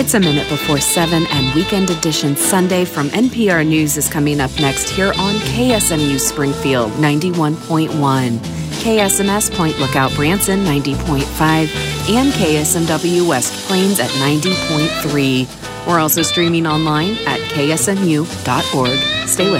It's a minute before 7, and Weekend Edition Sunday from NPR News is coming up next here on KSMU Springfield 91.1, KSMS Point Lookout Branson 90.5, and KSMW West Plains at 90.3. We're also streaming online at ksmu.org. Stay with